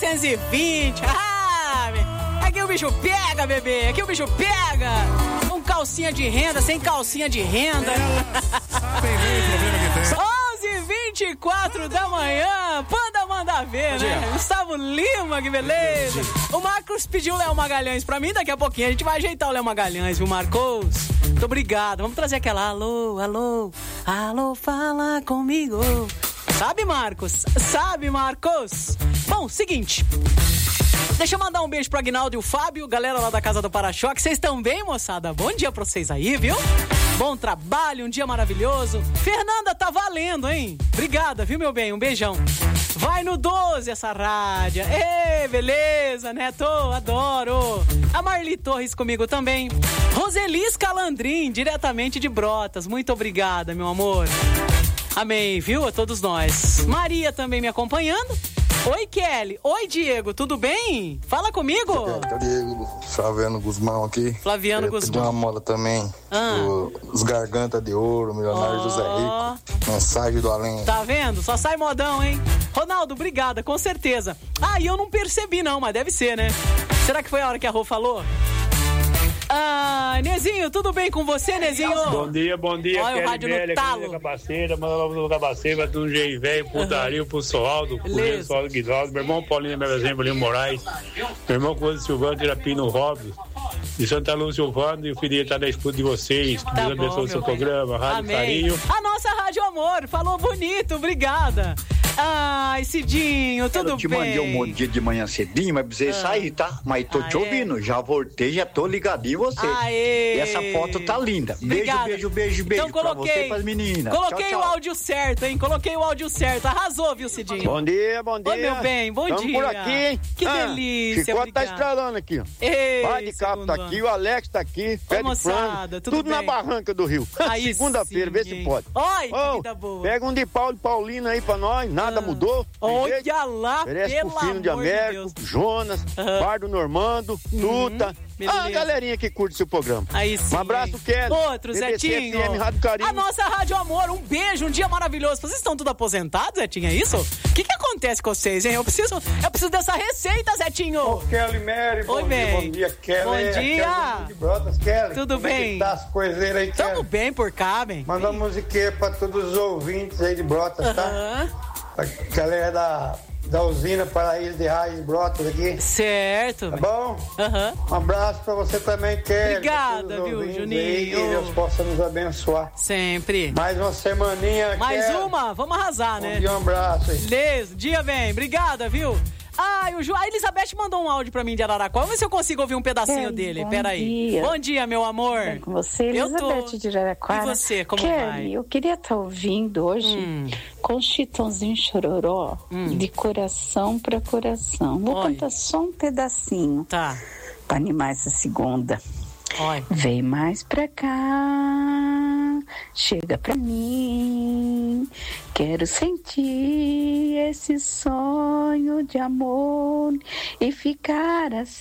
420. Aqui o bicho pega, bebê. Aqui o bicho pega. Com calcinha de renda, sem calcinha de renda. Sabem bem o problema que tem. 11h24 da manhã. Panda manda ver, né? Gustavo Lima, que beleza. O Marcos pediu o Léo Magalhães pra mim. Daqui a pouquinho a gente vai ajeitar o Léo Magalhães, viu, Marcos? Muito obrigado. Vamos trazer aquela alô, alô, alô, fala comigo. Sabe, Marcos? Sabe, Marcos? Bom, seguinte. Deixa eu mandar um beijo pro Aguinaldo e o Fábio, galera lá da Casa do Para-Choque. Vocês estão bem, moçada? Bom dia pra vocês aí, viu? Bom trabalho, um dia maravilhoso. Fernanda, tá valendo, hein? Obrigada, viu, meu bem? Um beijão. Vai no 12 essa rádio. Ê, beleza, né? Adoro. A Marli Torres comigo também. Roselis Calandrin, diretamente de Brotas. Muito obrigada, meu amor. Amém, viu? A todos nós. Maria também me acompanhando. Oi, Kelly. Oi, Diego. Tudo bem? Fala comigo. Diego, Flaviano Guzmão aqui. Flaviano Guzmão. Pedir uma mola também. Os Garganta de Ouro, Milionário José Rico. Mensagem do além. Tá vendo? Só sai modão, hein? Ronaldo, obrigada, com certeza. E eu não percebi não, mas deve ser, né? Será que foi a hora que a Rô falou? Nezinho, tudo bem com você, Nezinho? Bom dia. Olha o rádio no talo. Cabaceira, manda logo no Cabaceira, do Jeio Velho, pro Dario, pro Soaldo, pro Soaldo Guisaldo, meu irmão Paulinho, meu exemplo, Paulinho Moraes, meu irmão Coisa Silvano, Tirapino Robles, de Santa Lúcia Silvano, e o filho tá na escuta de vocês. Que Deus abençoe o seu programa, Rádio Carinho. A nossa Rádio Amor, falou bonito, obrigada. Cidinho, tudo bem? Eu te mandei um dia de manhã cedinho, mas precisei sair, tá? Mas tô te ouvindo, já voltei, já tô ligadinho em você. E essa foto tá linda. Obrigada. Beijo então, pra você e pras meninas. Coloquei tchau. O áudio certo, hein? Coloquei o áudio certo. Arrasou, viu, Cidinho? Bom dia. Oi, meu bem, bom dia. Tamo por aqui, hein? Que delícia, Chicote tá estralando aqui, ó. Pai de Capo tá aqui, o Alex tá aqui, Pé de Frango, tudo na barranca do Rio. Segunda-feira, vê se pode. Oi, que vida boa. Pega um de Paulo e Paulina aí pra nós, nada mudou. Olha lá, merece pro Filho de Américo, Jonas, Bardo Normando, Tuta. A galerinha que curte seu programa. Aí sim. Um abraço, Kelly. Outro, Zetinho. FM, Rádio Carinho. A nossa Rádio Amor, um beijo, um dia maravilhoso. Vocês estão tudo aposentados, Zetinho, é isso? O que acontece com vocês, hein? Eu preciso dessa receita, Zetinho. Ô, Kelly Mary, bom dia, Kelly. Bom dia. De Brotas, Kelly. Tudo bem? Como é que tá as coiseiras aí, Kelly? Tamo bem por cá, bem. Manda uma musiquinha pra todos os ouvintes aí de Brotas, tá? Pra galera da usina Paraíso de Raiz Brotas aqui. Certo. Tá bom? Um abraço pra você também, Kelly. Obrigada, viu, Juninho? Aí, que Deus possa nos abençoar. Sempre. Mais uma semaninha, Mais Kelly. uma? Vamos arrasar, né? Um abraço aí. Beleza, dia bem. Obrigada, viu? A Elizabeth mandou um áudio pra mim de Araraquara. Vamos ver se eu consigo ouvir um pedacinho dele. Peraí. Bom dia, meu amor. Bem com você, Elizabeth de Araraquara. E você, como Kelly, vai? Eu queria estar ouvindo hoje com Chitãozinho Chororó, de coração pra coração. Vou cantar só um pedacinho. Tá. Pra animar essa segunda. Oi. Vem mais pra cá, chega pra mim, quero sentir esse sonho de amor e ficar assim